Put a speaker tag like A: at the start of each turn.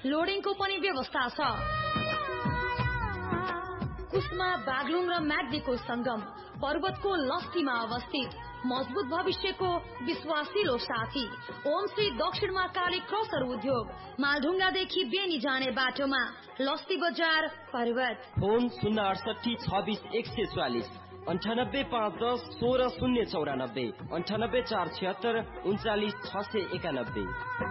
A: लोडिङको पनि व्यवस्था छ। कुस्मा, बागलुङ र म्याग्दीको संगम पर्वतको लस्तीमा अवस्थित मजबुत भविष्यको विश्वासिलो साथी ओम श्री दक्षिणमा काली क्रसर उद्योग मालढुङ्गादेखि बेनी जाने बाटोमा लस्ती बजार पर्वत।
B: फोन 06826 144 98 510 16 094 98 476 39 691।